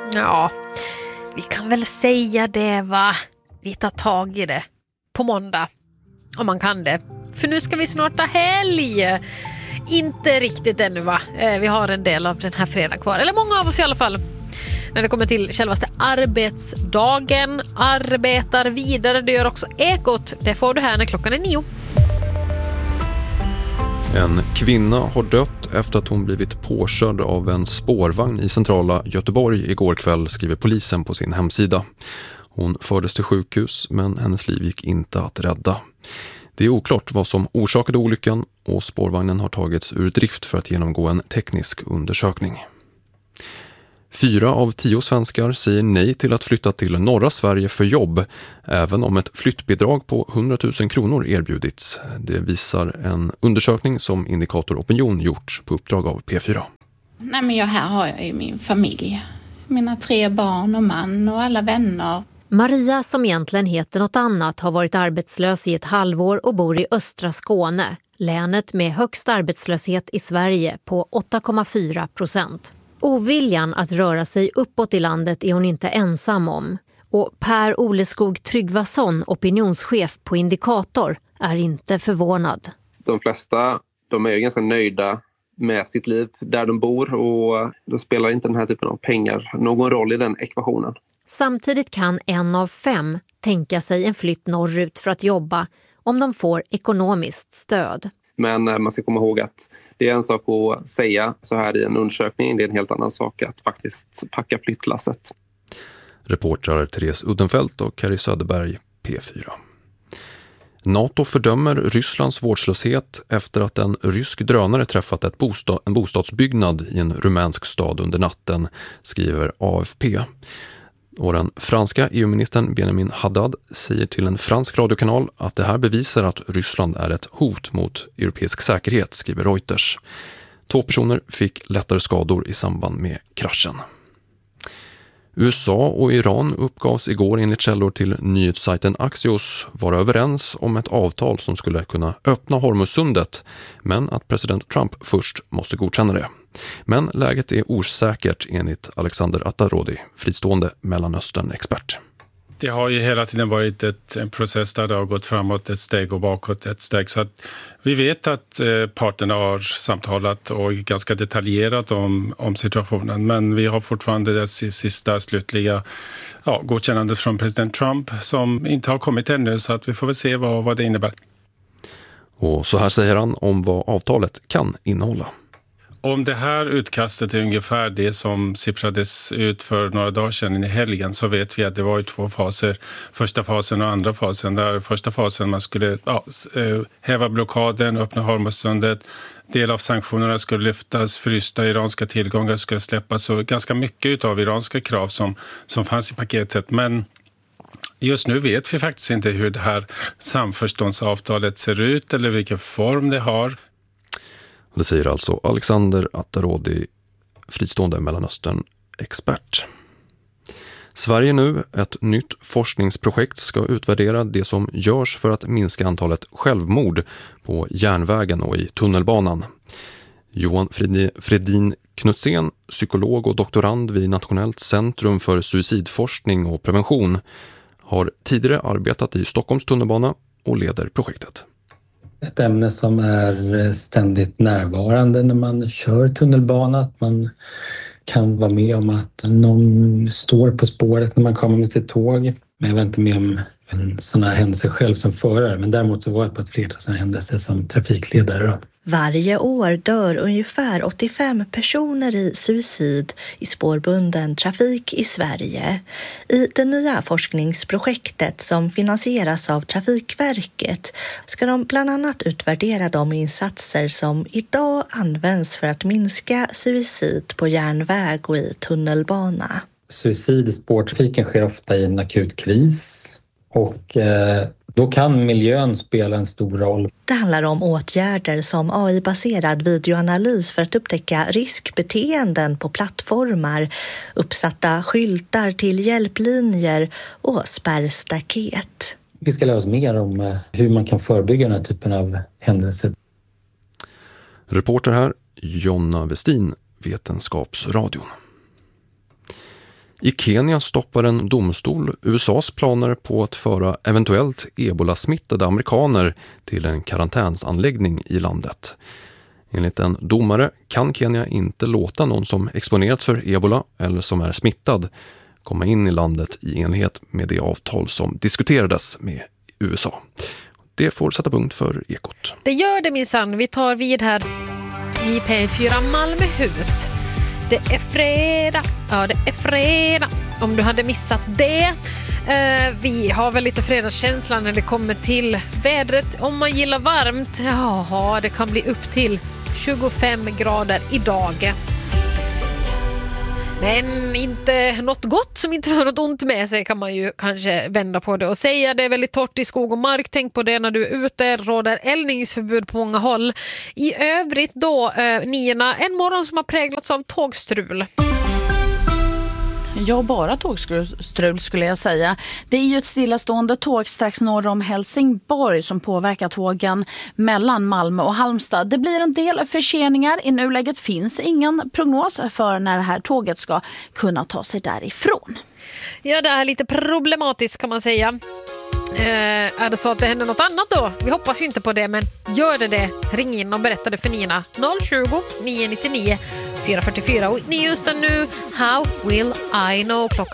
Ja, vi kan väl säga det, va? Vi tar tag i det på måndag, om man kan det. För nu ska vi snart ta helg. Inte riktigt ännu, va? Vi har en del av den här fredagen kvar. Eller många av oss i alla fall. När det kommer till självaste arbetsdagen. Arbetar vidare, det gör också Ekot. Det får du här när klockan är 9. En kvinna har dött efter att hon blivit påkörd av en spårvagn i centrala Göteborg igår kväll, skriver polisen på sin hemsida. Hon fördes till sjukhus, men hennes liv gick inte att rädda. Det är oklart vad som orsakade olyckan och spårvagnen har tagits ur drift för att genomgå en teknisk undersökning. 4 av 10 svenskar säger nej till att flytta till norra Sverige för jobb, även om ett flyttbidrag på 100 000 kronor erbjudits. Det visar en undersökning som Indikator Opinion gjort på uppdrag av P4. Nej, men här har jag ju min familj. Mina 3 barn och man och alla vänner. Maria, som egentligen heter något annat, har varit arbetslös i ett halvår och bor i östra Skåne, länet med högst arbetslöshet i Sverige på 8,4%. Oviljan att röra sig uppåt i landet är hon inte ensam om. Och Per Oleskog Tryggvason, opinionschef på Indikator, är inte förvånad. De flesta de är ju ganska nöjda med sitt liv där de bor, och då spelar inte den här typen av pengar någon roll i den ekvationen. Samtidigt kan 1 av 5 tänka sig en flytt norrut för att jobba om de får ekonomiskt stöd. Men man ska komma ihåg att det är en sak att säga så här i en undersökning, det är en helt annan sak att faktiskt packa flyttlasset. Reportrar Therese Uddenfelt och Kari Söderberg, P4. NATO fördömer Rysslands vårdslöshet efter att en rysk drönare träffat en bostadsbyggnad i en rumänsk stad under natten, skriver AFP. Och den franska EU-ministern Benjamin Haddad säger till en fransk radiokanal att det här bevisar att Ryssland är ett hot mot europeisk säkerhet, skriver Reuters. 2 personer fick lättare skador i samband med kraschen. USA och Iran uppgavs igår enligt källor till nyhetssajten Axios vara överens om ett avtal som skulle kunna öppna Hormuzsundet, men att president Trump först måste godkänna det. Men läget är osäkert enligt Alexander Attarodi, fristående Mellanöstern-expert. Det har ju hela tiden varit en process där det har gått framåt ett steg och bakåt ett steg. Så att vi vet att parterna har samtalat och ganska detaljerat om situationen. Men vi har fortfarande det sista slutliga godkännandet från president Trump som inte har kommit ännu, så att vi får väl se vad det innebär. Och så här säger han om vad avtalet kan innehålla. Om det här utkastet är ungefär det som sipprades ut för några dagar sedan i helgen, så vet vi att det var 2 faser. Första fasen och andra fasen. Där första fasen man skulle häva blockaden, öppna Hormuzsundet. Del av sanktionerna skulle lyftas, frysta iranska tillgångar skulle släppas. Så ganska mycket av iranska krav som fanns i paketet. Men just nu vet vi faktiskt inte hur det här samförståndsavtalet ser ut eller vilken form det har. Det säger alltså Alexander Attarodi, fristående Mellanöstern-expert. Sverige nu, ett nytt forskningsprojekt, ska utvärdera det som görs för att minska antalet självmord på järnvägen och i tunnelbanan. Johan Fredin Knutsén, psykolog och doktorand vid Nationellt centrum för suicidforskning och prevention, har tidigare arbetat i Stockholms tunnelbana och leder projektet. Ett ämne som är ständigt närvarande när man kör tunnelbana. Att man kan vara med om att någon står på spåret när man kommer med sitt tåg. Men jag var inte med om en sån här händelse själv som förare. Men däremot så var jag på ett flertal sådana händelser som trafikledare. Varje år dör ungefär 85 personer i suicid i spårbunden trafik i Sverige. I det nya forskningsprojektet som finansieras av Trafikverket ska de bland annat utvärdera de insatser som idag används för att minska suicid på järnväg och i tunnelbana. Suicid i spårtrafiken sker ofta i en akut kris och då kan miljön spela en stor roll. Det handlar om åtgärder som AI-baserad videoanalys för att upptäcka riskbeteenden på plattformar, uppsatta skyltar till hjälplinjer och spärrstaket. Vi ska lära oss mer om hur man kan förebygga den här typen av händelser. Reporter här, Jonna Westin, Vetenskapsradion. I Kenya stoppar en domstol USAs planer på att föra eventuellt ebola-smittade amerikaner till en karantänsanläggning i landet. Enligt en domare kan Kenya inte låta någon som exponerats för ebola eller som är smittad komma in i landet i enlighet med det avtal som diskuterades med USA. Det får sätta punkt för Ekot. Det gör det minsann. Vi tar vid här i P4 Malmöhus. Det är fredag. Ja, det är fredag. Om du hade missat det. Vi har väl lite fredagskänsla när det kommer till vädret. Om man gillar varmt, ja, det kan bli upp till 25 grader idag. Men inte något gott som inte har något ont med sig kan man ju kanske vända på det och säga. Det är väldigt torrt i skog och mark. Tänk på det när du är ute. Råder eldningsförbud på många håll. I övrigt då, Nina, en morgon som har präglats av tågstrul. Ja, bara tågstrul skulle jag säga. Det är ju ett stillastående tåg strax norr om Helsingborg som påverkar tågen mellan Malmö och Halmstad. Det blir en del förseningar. I nuläget finns ingen prognos för när det här tåget ska kunna ta sig därifrån. Ja, det är lite problematiskt kan man säga. Är det så att det händer något annat då? Vi hoppas ju inte på det, men gör det. Ring in och berätta det för Nina. 020 999 444. Och just nu, How Will I Know? Klockan